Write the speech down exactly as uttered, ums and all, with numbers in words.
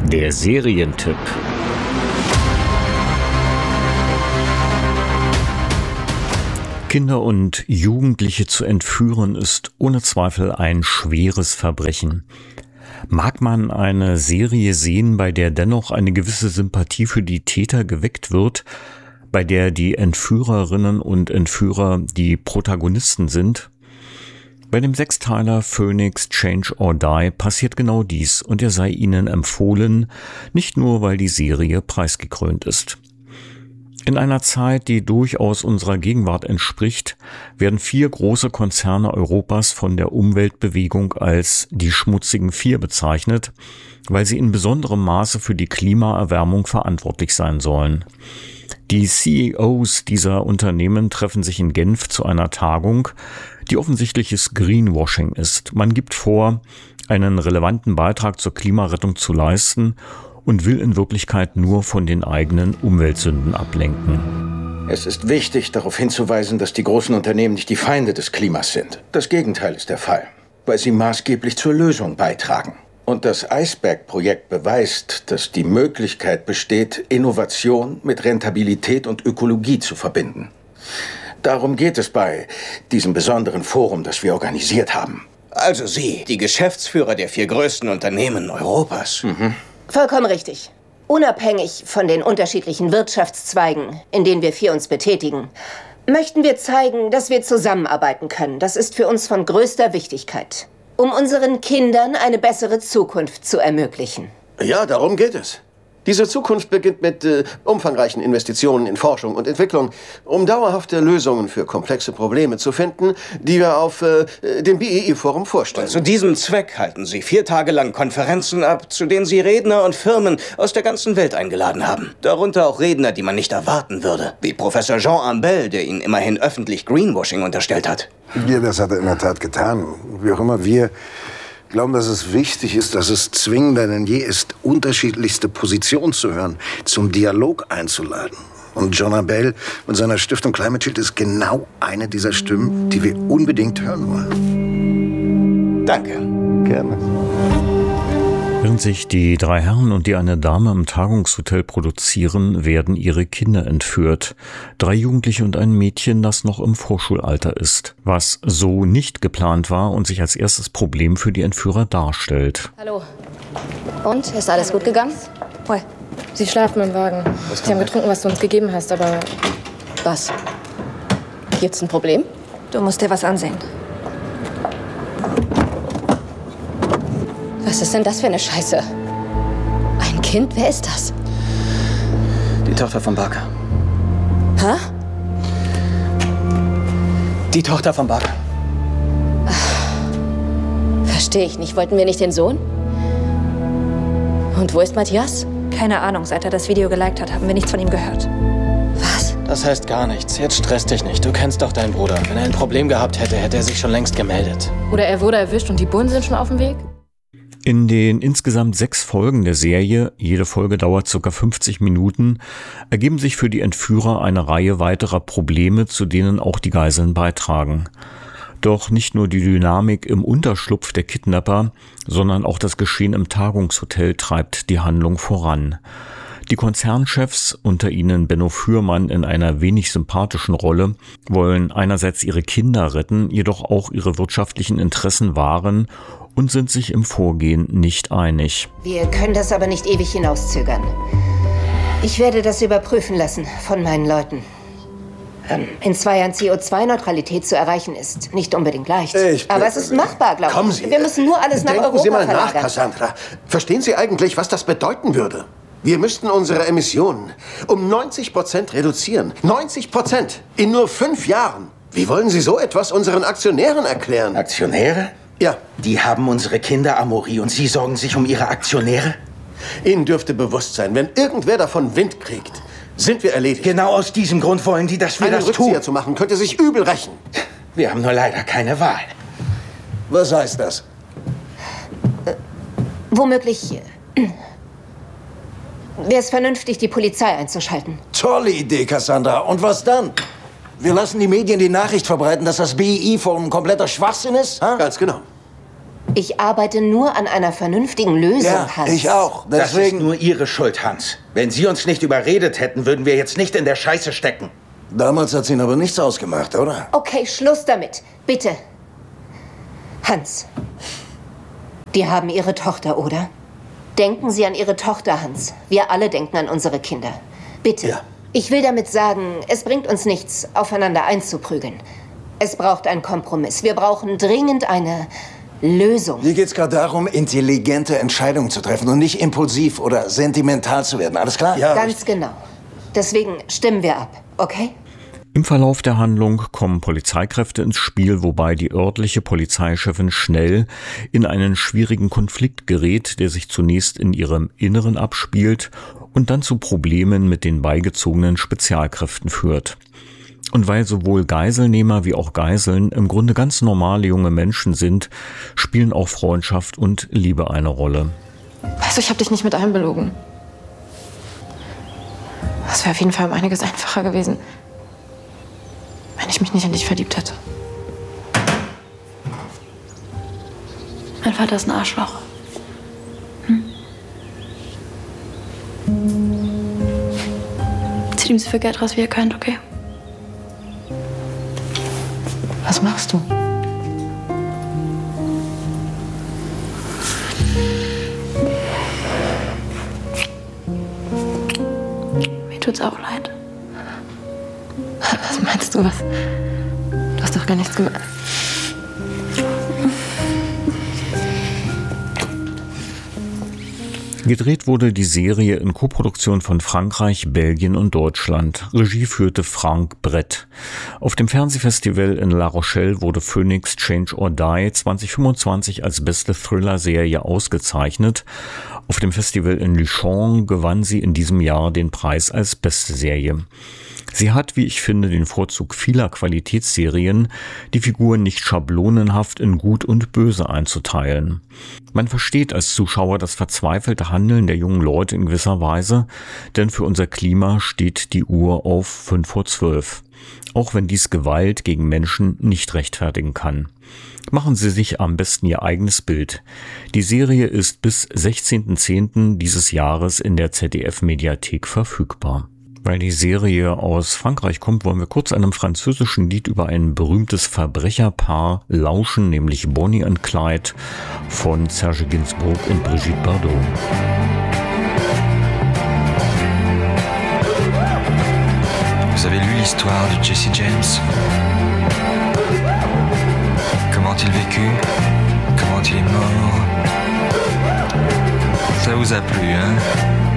Der Serientipp. Kinder und Jugendliche zu entführen ist ohne Zweifel ein schweres Verbrechen. Mag man eine Serie sehen, bei der dennoch eine gewisse Sympathie für die Täter geweckt wird, bei der die Entführerinnen und Entführer die Protagonisten sind? Bei dem Sechsteiler Phoenix Change or Die passiert genau dies und er sei Ihnen empfohlen, nicht nur weil die Serie preisgekrönt ist. In einer Zeit, die durchaus unserer Gegenwart entspricht, werden vier große Konzerne Europas von der Umweltbewegung als die schmutzigen Vier bezeichnet, weil sie in besonderem Maße für die Klimaerwärmung verantwortlich sein sollen. Die C E Os dieser Unternehmen treffen sich in Genf zu einer Tagung, die offensichtliches Greenwashing ist. Man gibt vor, einen relevanten Beitrag zur Klimarettung zu leisten und will in Wirklichkeit nur von den eigenen Umweltsünden ablenken. Es ist wichtig, darauf hinzuweisen, dass die großen Unternehmen nicht die Feinde des Klimas sind. Das Gegenteil ist der Fall, weil sie maßgeblich zur Lösung beitragen. Und das Iceberg-Projekt beweist, dass die Möglichkeit besteht, Innovation mit Rentabilität und Ökologie zu verbinden. Darum geht es bei diesem besonderen Forum, das wir organisiert haben. Also Sie, die Geschäftsführer der vier größten Unternehmen Europas. Mhm. Vollkommen richtig. Unabhängig von den unterschiedlichen Wirtschaftszweigen, in denen wir vier uns betätigen, möchten wir zeigen, dass wir zusammenarbeiten können. Das ist für uns von größter Wichtigkeit, um unseren Kindern eine bessere Zukunft zu ermöglichen. Ja, darum geht es. Diese Zukunft beginnt mit äh, umfangreichen Investitionen in Forschung und Entwicklung, um dauerhafte Lösungen für komplexe Probleme zu finden, die wir auf äh, dem B E I-Forum vorstellen. Zu diesem Zweck halten Sie vier Tage lang Konferenzen ab, zu denen Sie Redner und Firmen aus der ganzen Welt eingeladen haben. Darunter auch Redner, die man nicht erwarten würde, wie Professor Jean Ambel, der Ihnen immerhin öffentlich Greenwashing unterstellt hat. Ja, das hat er in der Tat getan. Wie auch immer, wir glauben, dass es wichtig ist, dass es zwingender denn je ist, unterschiedlichste Positionen zu hören, zum Dialog einzuladen. Und John Ambel mit seiner Stiftung Climate Shield ist genau eine dieser Stimmen, die wir unbedingt hören wollen. Danke. Gerne. Während sich die drei Herren und die eine Dame im Tagungshotel produzieren, werden ihre Kinder entführt. Drei Jugendliche und ein Mädchen, das noch im Vorschulalter ist. Was so nicht geplant war und sich als erstes Problem für die Entführer darstellt. Hallo. Und? Ist alles gut gegangen? Hoi. Sie schlafen im Wagen. Sie haben getrunken, was du uns gegeben hast, aber... Was? Gibt's ein Problem? Du musst dir was ansehen. Was ist denn das für eine Scheiße? Ein Kind? Wer ist das? Die Tochter von Barker. Hä? Die Tochter von Barker. Verstehe ich nicht. Wollten wir nicht den Sohn? Und wo ist Matthias? Keine Ahnung. Seit er das Video geliked hat, haben wir nichts von ihm gehört. Was? Das heißt gar nichts. Jetzt stress dich nicht. Du kennst doch deinen Bruder. Wenn er ein Problem gehabt hätte, hätte er sich schon längst gemeldet. Oder er wurde erwischt und die Bullen sind schon auf dem Weg? In den insgesamt sechs Folgen der Serie, jede Folge dauert ca. fünfzig Minuten, ergeben sich für die Entführer eine Reihe weiterer Probleme, zu denen auch die Geiseln beitragen. Doch nicht nur die Dynamik im Unterschlupf der Kidnapper, sondern auch das Geschehen im Tagungshotel treibt die Handlung voran. Die Konzernchefs, unter ihnen Benno Fürmann in einer wenig sympathischen Rolle, wollen einerseits ihre Kinder retten, jedoch auch ihre wirtschaftlichen Interessen wahren und sind sich im Vorgehen nicht einig. Wir können das aber nicht ewig hinauszögern. Ich werde das überprüfen lassen von meinen Leuten. Ähm, in zwei Jahren C O zwei Neutralität zu erreichen ist nicht unbedingt leicht. Ich, aber es ist machbar, glaube ich. Kommen Sie. Wir müssen nur alles nach Denken Europa Sie mal verlagern. nach, Cassandra. Verstehen Sie eigentlich, was das bedeuten würde? Wir müssten unsere Emissionen um neunzig Prozent reduzieren. neunzig Prozent in nur fünf Jahren. Wie wollen Sie so etwas unseren Aktionären erklären? Aktionäre? Ja. Die haben unsere Kinder, Amaury, und Sie sorgen sich um Ihre Aktionäre? Ihnen dürfte bewusst sein, wenn irgendwer davon Wind kriegt, sind wir erledigt. Genau aus diesem Grund wollen die, dass wir Einen das Rückzieher tun. zu machen, könnte sich übel rächen. Wir haben nur leider keine Wahl. Was heißt das? Äh, womöglich äh, wäre es vernünftig, die Polizei einzuschalten. Tolle Idee, Cassandra. Und was dann? Wir lassen die Medien die Nachricht verbreiten, dass das B E I-Forum kompletter Schwachsinn ist? Ha? Ganz genau. Ich arbeite nur an einer vernünftigen Lösung, Ja, Hans. ich auch. Das ist Deswegen. nur Ihre Schuld, Hans. Wenn Sie uns nicht überredet hätten, würden wir jetzt nicht in der Scheiße stecken. Damals hat Ihnen aber nichts ausgemacht, oder? Okay, Schluss damit. Bitte. Hans. Die haben Ihre Tochter, oder? Denken Sie an Ihre Tochter, Hans. Wir alle denken an unsere Kinder. Bitte. Ja. Ich will damit sagen, es bringt uns nichts, aufeinander einzuprügeln. Es braucht einen Kompromiss. Wir brauchen dringend eine Lösung. Hier geht's gerade darum, intelligente Entscheidungen zu treffen und nicht impulsiv oder sentimental zu werden. Alles klar? Ja. Ganz genau. Deswegen stimmen wir ab, okay? Im Verlauf der Handlung kommen Polizeikräfte ins Spiel, wobei die örtliche Polizeichefin schnell in einen schwierigen Konflikt gerät, der sich zunächst in ihrem Inneren abspielt und dann zu Problemen mit den beigezogenen Spezialkräften führt. Und weil sowohl Geiselnehmer wie auch Geiseln im Grunde ganz normale junge Menschen sind, spielen auch Freundschaft und Liebe eine Rolle. Weißt du, ich habe dich nicht mit einbelogen. Das wäre auf jeden Fall um einiges einfacher gewesen, wenn ich mich nicht in dich verliebt hätte. Mein Vater ist ein Arschloch. Hm? Zieht ihm so viel Geld raus, wie ihr könnt, okay? Was machst du? Mir tut's auch leid. Was meinst du? Was? Du hast doch gar nichts gemacht. Gedreht wurde die Serie in Koproduktion von Frankreich, Belgien und Deutschland. Regie führte Frank Brett. Auf dem Fernsehfestival in La Rochelle wurde Phoenix Change or Die zwanzig fünfundzwanzig als beste Thriller-Serie ausgezeichnet. Auf dem Festival in Luchon gewann sie in diesem Jahr den Preis als beste Serie. Sie hat, wie ich finde, den Vorzug vieler Qualitätsserien, die Figuren nicht schablonenhaft in Gut und Böse einzuteilen. Man versteht als Zuschauer das verzweifelte Handeln der jungen Leute in gewisser Weise, denn für unser Klima steht die Uhr auf fünf vor zwölf. Auch wenn dies Gewalt gegen Menschen nicht rechtfertigen kann. Machen Sie sich am besten Ihr eigenes Bild. Die Serie ist bis sechzehnten zehnten dieses Jahres in der Z D F-Mediathek verfügbar. Weil die Serie aus Frankreich kommt, wollen wir kurz einem französischen Lied über ein berühmtes Verbrecherpaar lauschen, nämlich Bonnie und Clyde von Serge Gainsbourg und Brigitte Bardot. Vous avez lu l'histoire de Jesse James? Comment il vécut? Comment il est mort? Ça vous a plu, hein?